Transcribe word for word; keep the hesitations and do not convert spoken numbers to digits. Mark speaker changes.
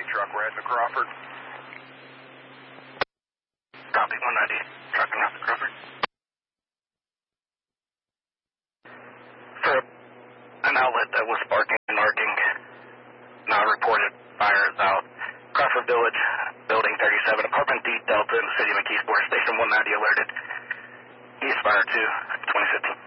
Speaker 1: truck, we're heading to Crawford.
Speaker 2: Copy, one ninety, truck and out to Crawford. For an outlet that was sparking and arcing, now reported fire is out. Crawford Village, Building thirty-seven, Apartment D Delta in the city of McKeesport, Station one ninety alerted. East Fire two, twenty fifteen.